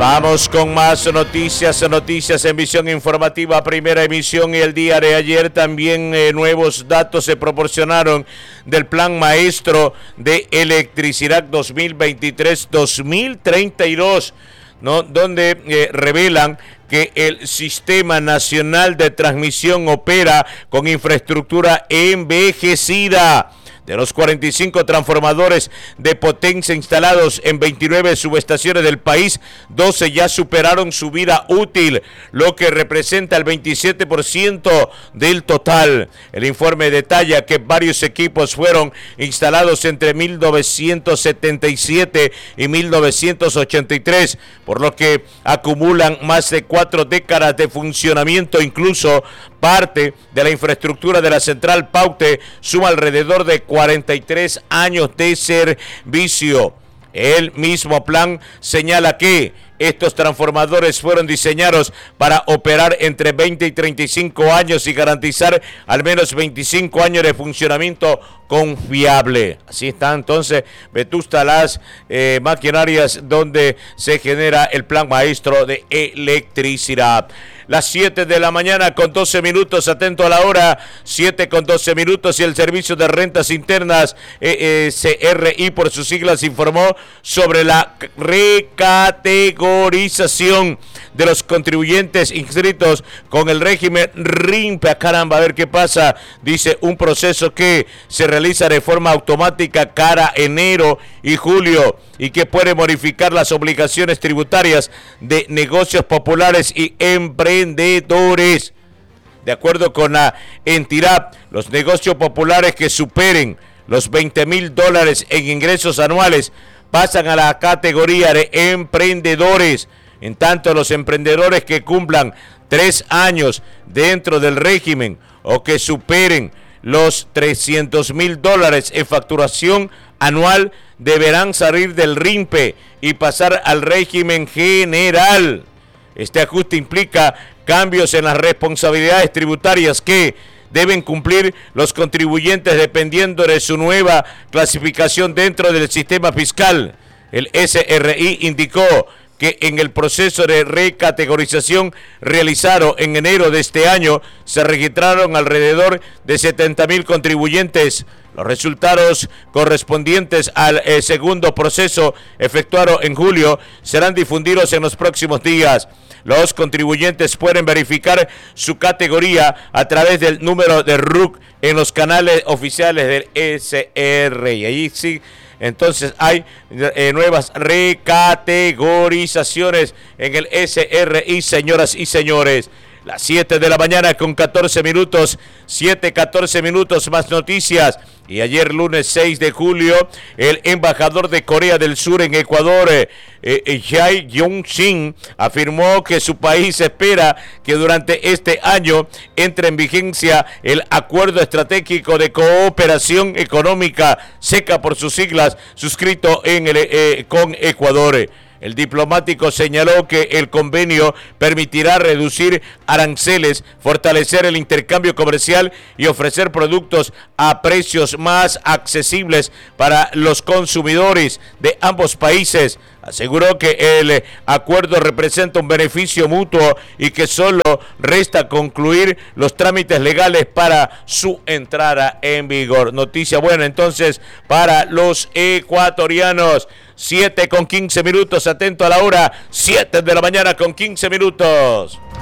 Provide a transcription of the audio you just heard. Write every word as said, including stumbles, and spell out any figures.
Vamos con más noticias, noticias en visión informativa, primera emisión, y el día de ayer también eh, nuevos datos se proporcionaron del Plan Maestro de Electricidad dos mil veintitrés dos mil treinta y dos, ¿no? Donde eh, revelan que el Sistema Nacional de Transmisión opera con infraestructura envejecida. De los cuarenta y cinco transformadores de potencia instalados en veintinueve subestaciones del país, doce ya superaron su vida útil, lo que representa el veintisiete por ciento del total. El informe detalla que varios equipos fueron instalados entre mil novecientos setenta y siete y mil novecientos ochenta y tres, por lo que acumulan más de cuatro décadas de funcionamiento. Incluso parte de la infraestructura de la central Paute suma alrededor de cuarenta y tres años de servicio. El mismo plan señala que estos transformadores fueron diseñados para operar entre veinte y treinta y cinco años y garantizar al menos veinticinco años de funcionamiento confiable. Así están entonces vetustas las eh, maquinarias donde se genera el Plan Maestro de Electricidad. Las siete de la mañana con doce minutos, atento a la hora, siete con doce minutos, y el Servicio de Rentas Internas, E S R I por sus siglas, informó sobre la recategorización de los contribuyentes inscritos con el régimen R I M P E. Caramba, a ver qué pasa. Dice, un proceso que se realiza de forma automática cara enero y julio y que puede modificar las obligaciones tributarias de negocios populares y emprendedores. De acuerdo con la entidad, los negocios populares que superen los veinte mil dólares en ingresos anuales pasan a la categoría de emprendedores. En tanto, los emprendedores que cumplan tres años dentro del régimen o que superen los trescientos mil dólares en facturación anual deberán salir del R I M P E y pasar al régimen general. Este ajuste implica cambios en las responsabilidades tributarias que deben cumplir los contribuyentes dependiendo de su nueva clasificación dentro del sistema fiscal. El S R I indicó que en el proceso de recategorización realizado en enero de este año se registraron alrededor de setenta mil contribuyentes. Los resultados correspondientes al eh, segundo proceso efectuado en julio serán difundidos en los próximos días. Los contribuyentes pueden verificar su categoría a través del número de R U C en los canales oficiales del S R. Y ahí sí, entonces hay eh, nuevas recategorizaciones en el S R I, señoras y señores. Las siete de la mañana con catorce minutos, siete catorce minutos, más noticias. Y ayer lunes seis de julio, el embajador de Corea del Sur en Ecuador, eh, eh, Jae Yong-shin, afirmó que su país espera que durante este año entre en vigencia el Acuerdo Estratégico de Cooperación Económica, SECA por sus siglas, suscrito en el, eh, con Ecuador. El diplomático señaló que el convenio permitirá reducir aranceles, fortalecer el intercambio comercial y ofrecer productos a precios más accesibles para los consumidores de ambos países. Aseguró que el acuerdo representa un beneficio mutuo y que solo resta concluir los trámites legales para su entrada en vigor. Noticia buena entonces para los ecuatorianos. siete con quince minutos, atento a la hora, siete de la mañana con quince minutos.